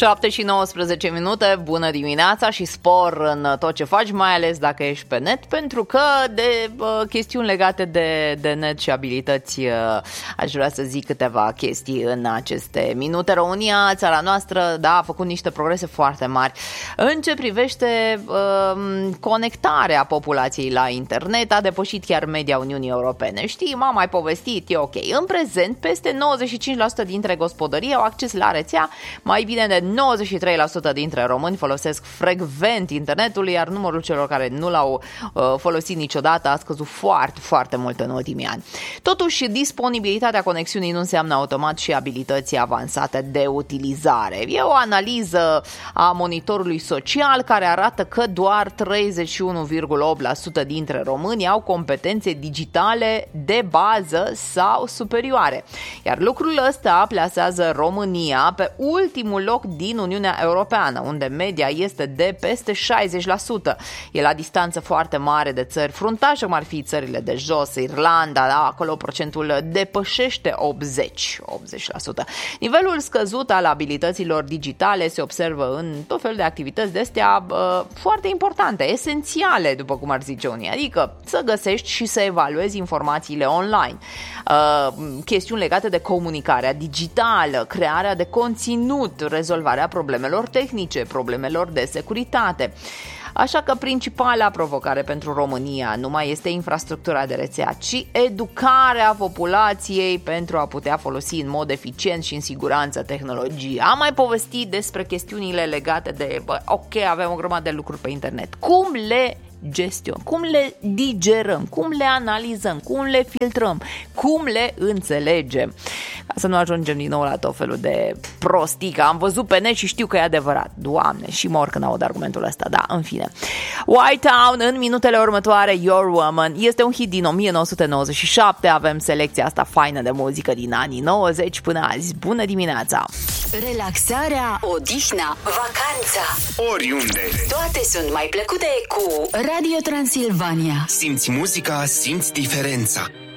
7 și 19 minute, bună dimineața și spor în tot ce faci, mai ales dacă ești pe net, pentru că de chestiuni legate de net și abilități aș vrea să zic câteva chestii în aceste minute. România, țara noastră, da, a făcut niște progrese foarte mari în ce privește conectarea populației la internet, a depășit chiar media Uniunii Europene. Știi, m-am mai povestit, e ok. În prezent, peste 95% dintre gospodării au acces la rețea, mai bine de 93% dintre români folosesc frecvent internetul, iar numărul celor care nu l-au folosit niciodată a scăzut foarte, foarte mult în ultimii ani. Totuși, disponibilitatea conexiunii nu înseamnă automat și abilități avansate de utilizare. E o analiză a monitorului social care arată că doar 31,8% dintre români au competențe digitale de bază sau superioare. Iar lucrul ăsta plasează România pe ultimul loc din Uniunea Europeană, unde media este de peste 60%. E la distanță foarte mare de țări fruntașe, cum ar fi țările de jos, Irlanda, da, acolo procentul depășește 80%. Nivelul scăzut al abilităților digitale se observă în tot felul de activități de astea foarte importante, esențiale, după cum ar zice unii, adică să găsești și să evaluezi informațiile online, chestiuni legate de comunicarea digitală, crearea de conținut, rezolvarea problemelor tehnice, problemelor de securitate. Așa că principala provocare pentru România nu mai este infrastructura de rețea, ci educarea populației pentru a putea folosi în mod eficient și în siguranță tehnologia. Am mai povestit despre chestiunile legate de, ok, avem o grămadă de lucruri pe internet. Cum le gestionăm, cum le digerăm, cum le analizăm, cum le filtrăm, cum le înțelegem, ca să nu ajungem din nou la tot felul de prostii, că am văzut pe net și știu că e adevărat. Doamne, și mor când aud argumentul ăsta, da, în fine. White Town, în minutele următoare, Your Woman, este un hit din 1997, avem selecția asta faină de muzică din anii 90 până azi. Bună dimineața! Relaxarea, odihna, vacanța, oriunde, toate sunt mai plăcute cu Radio Transilvania. simți muzica, simți diferența.